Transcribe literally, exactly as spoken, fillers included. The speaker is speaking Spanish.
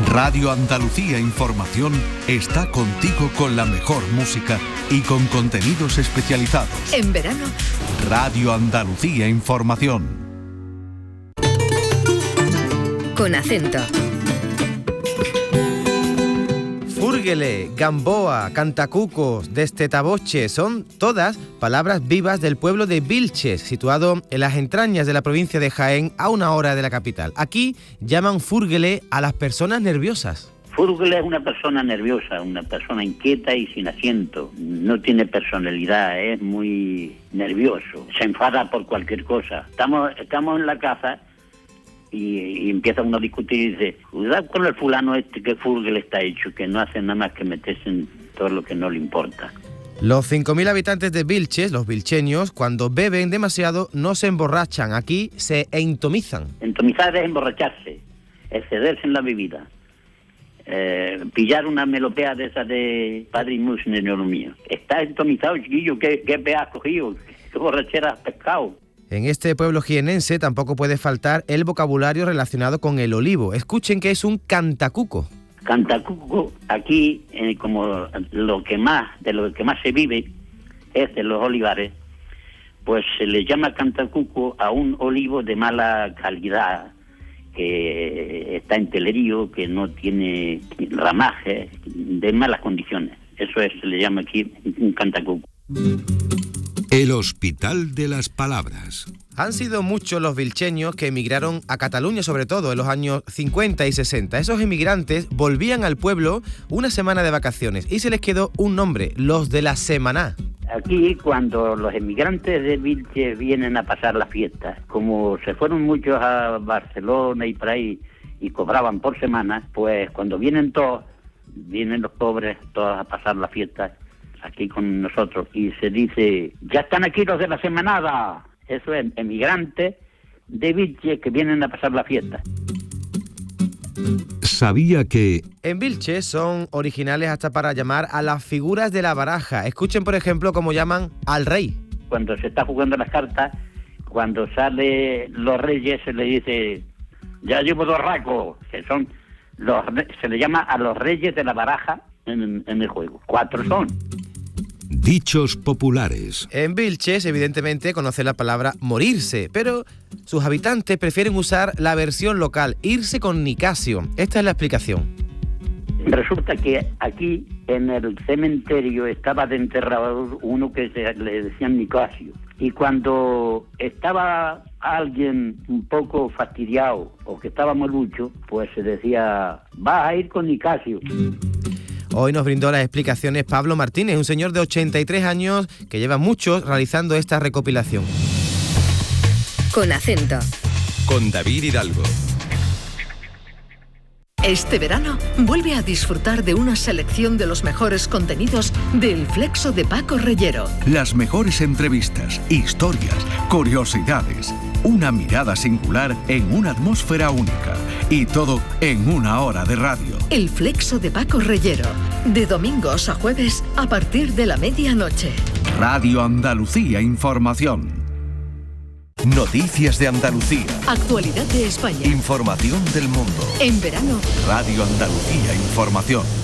Radio Andalucía Información está contigo con la mejor música y con contenidos especializados. En verano, Radio Andalucía Información. Con acento. Fúrguele, Gamboa, Cantacucos, Destetaboche son todas palabras vivas del pueblo de Vilches, situado en las entrañas de la provincia de Jaén, a una hora de la capital. Aquí llaman fúrguele a las personas nerviosas. Fúrguele es una persona nerviosa, una persona inquieta y sin asiento. No tiene personalidad, es muy nervioso, se enfada por cualquier cosa. Estamos, estamos en la casa y, y empieza uno a discutir y dice, cuidado con el fulano este que fúrguele está hecho, que no hace nada más que meterse en todo lo que no le importa. Los cinco mil habitantes de Vilches, los vilcheños, cuando beben demasiado no se emborrachan, aquí se entomizan. Entomizar es emborracharse, excederse en la bebida. Eh, pillar una melopea de esas de Padre y Mus, señor mío. Está entomizado, chiquillo, ¿qué, qué pe has cogido? ¿Qué borrachera has pescado? En este pueblo jienense tampoco puede faltar el vocabulario relacionado con el olivo. Escuchen que es un cantacuco. Cantacuco, aquí, eh, como lo que más, de lo que más se vive es de los olivares, pues se le llama cantacuco a un olivo de mala calidad, que está en telerío, que no tiene ramaje, de malas condiciones. Eso es, se le llama aquí un cantacuco. El Hospital de las Palabras. Han sido muchos los vilcheños que emigraron a Cataluña, sobre todo en los años cincuenta y sesenta. Esos emigrantes volvían al pueblo una semana de vacaciones y se les quedó un nombre, los de la Semaná. Aquí, cuando los emigrantes de Vilches vienen a pasar las fiestas, como se fueron muchos a Barcelona y por ahí y cobraban por semana, pues cuando vienen todos, vienen los pobres todos a pasar las fiestas aquí con nosotros y se dice, ya están aquí los de la Semanada. Eso es, emigrantes de Vilches que vienen a pasar la fiesta. Sabía que... En Vilches son originales hasta para llamar a las figuras de la baraja. Escuchen, por ejemplo, cómo llaman al rey. Cuando se está jugando las cartas, cuando sale los reyes se le dice, ya llevo dos racos, que son los, se le llama a los reyes de la baraja en, en el juego. Cuatro son. Dichos populares. En Vilches, evidentemente, conocen la palabra morirse, pero sus habitantes prefieren usar la versión local, irse con Nicasio. Esta es la explicación. Resulta que aquí, en el cementerio, estaba de enterrado uno que se, le decían Nicasio. Y cuando estaba alguien un poco fastidiado o que estaba molucho, pues se decía, vas a ir con Nicasio. Hoy nos brindó las explicaciones Pablo Martínez, un señor de ochenta y tres años que lleva muchos realizando esta recopilación. Con acento. Con David Hidalgo. Este verano, vuelve a disfrutar de una selección de los mejores contenidos del Flexo de Paco Reyero. Las mejores entrevistas, historias, curiosidades, una mirada singular en una atmósfera única y todo en una hora de radio. El Flexo de Paco Reyero, de domingos a jueves a partir de la medianoche. Radio Andalucía Información. Noticias de Andalucía. Actualidad de España. Información del mundo. En verano, Radio Andalucía Información.